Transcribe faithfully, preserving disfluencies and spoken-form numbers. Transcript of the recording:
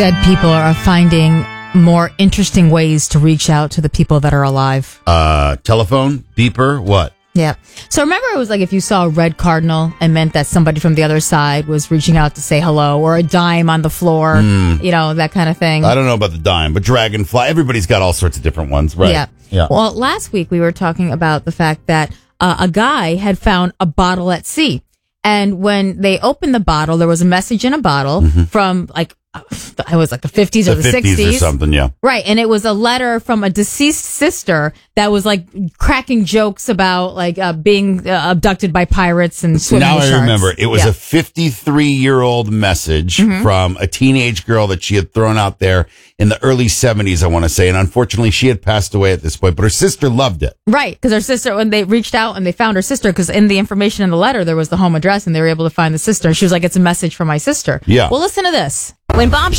dead people are finding more interesting ways to reach out to the people that are alive. Uh, telephone, beeper, what? Yeah. So remember, it was like if you saw a red cardinal, it meant that somebody from the other side was reaching out to say hello, or a dime on the floor, mm. you know, that kind of thing. I don't know about the dime, but dragonfly, everybody's got all sorts of different ones, right? Yeah. Yeah. Well, last week we were talking about the fact that uh, a guy had found a bottle at sea. And when they opened the bottle, there was a message in a bottle mm-hmm. from like, it was like the fifties or the, the fifties sixties or something, yeah. Right. And it was a letter from a deceased sister that was like cracking jokes about like uh, being uh, abducted by pirates and swimming Now with I sharks. remember. It was yeah. a fifty-three-year-old message mm-hmm. from a teenage girl that she had thrown out there in the early seventies, I want to say. And unfortunately, she had passed away at this point, but her sister loved it. Right. Because her sister, when they reached out and they found her sister, because in the information in the letter, there was the home address and they were able to find the sister. And she was like, it's a message from my sister. Yeah. Well, listen to this. When Bob